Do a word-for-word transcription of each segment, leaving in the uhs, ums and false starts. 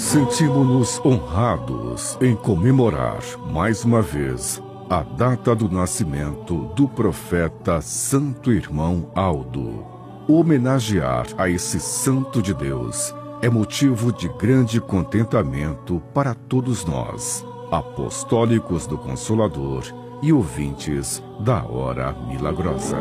Sentimos-nos honrados em comemorar, mais uma vez, a data do nascimento do profeta Santo Irmão Aldo. Homenagear a esse santo de Deus é motivo de grande contentamento para todos nós, apostólicos do Consolador e ouvintes da Hora Milagrosa.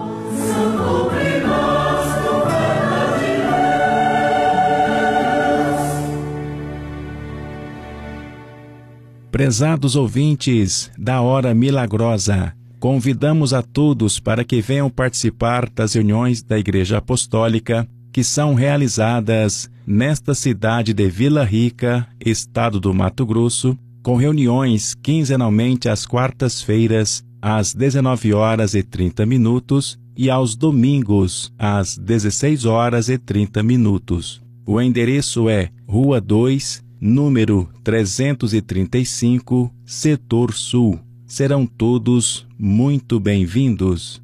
Prezados ouvintes da Hora Milagrosa, convidamos a todos para que venham participar das reuniões da Igreja Apostólica que são realizadas nesta cidade de Vila Rica, estado do Mato Grosso, com reuniões quinzenalmente às quartas-feiras, às dezenove horas e trinta minutos e aos domingos, às dezesseis horas e trinta minutos. O endereço é Rua dois, número trezentos e trinta e cinco, Setor Sul. Serão todos muito bem-vindos.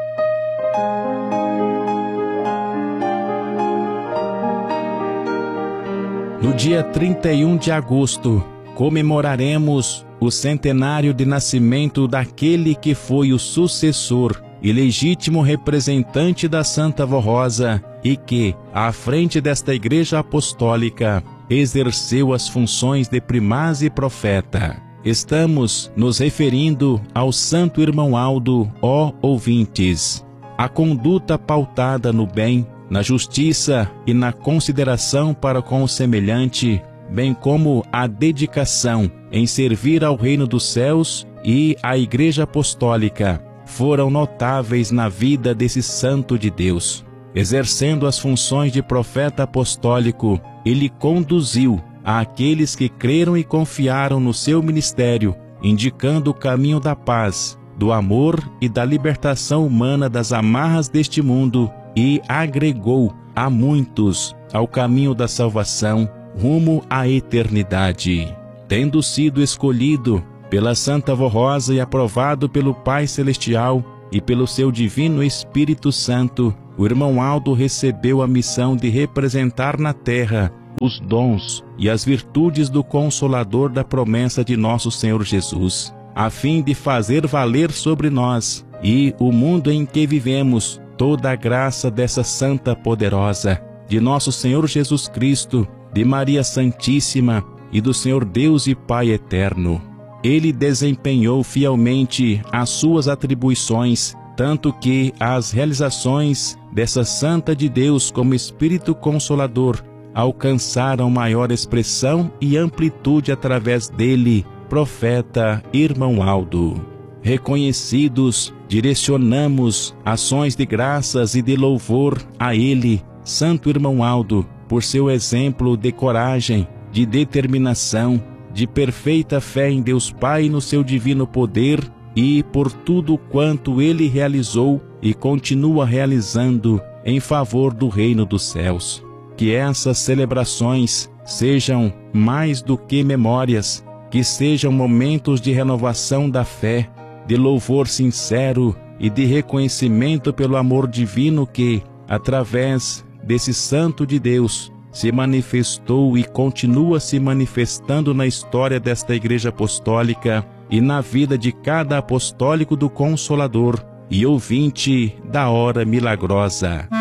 No dia trinta e um de agosto, comemoraremos o centenário de nascimento daquele que foi o sucessor e legítimo representante da Santa Vó Rosa e que, à frente desta Igreja Apostólica, exerceu as funções de primaz e profeta. Estamos nos referindo ao Santo Irmão Aldo, ó ouvintes. A conduta pautada no bem, na justiça e na consideração para com o semelhante, bem como a dedicação em servir ao reino dos céus e à Igreja Apostólica, foram notáveis na vida desse santo de Deus. Exercendo as funções de profeta apostólico, ele conduziu àqueles que creram e confiaram no seu ministério, indicando o caminho da paz, do amor e da libertação humana das amarras deste mundo e agregou a muitos ao caminho da salvação rumo à eternidade. Tendo sido escolhido pela Santa Vó Rosa e aprovado pelo Pai Celestial e pelo seu Divino Espírito Santo, o irmão Aldo recebeu a missão de representar na terra os dons e as virtudes do Consolador da promessa de nosso Senhor Jesus, a fim de fazer valer sobre nós e o mundo em que vivemos toda a graça dessa Santa Poderosa, de nosso Senhor Jesus Cristo, de Maria Santíssima e do Senhor Deus e Pai Eterno. Ele desempenhou fielmente as suas atribuições, tanto que as realizações dessa Santa de Deus como Espírito Consolador alcançaram maior expressão e amplitude através dele, profeta Irmão Aldo. Reconhecidos, direcionamos ações de graças e de louvor a ele, Santo Irmão Aldo, por seu exemplo de coragem, de determinação, de perfeita fé em Deus Pai e no seu divino poder e por tudo quanto ele realizou e continua realizando em favor do reino dos céus. Que essas celebrações sejam mais do que memórias, que sejam momentos de renovação da fé, de louvor sincero e de reconhecimento pelo amor divino que, através desse Santo de Deus, se manifestou e continua se manifestando na história desta Igreja Apostólica e na vida de cada apostólico do Consolador e ouvinte da Hora Milagrosa.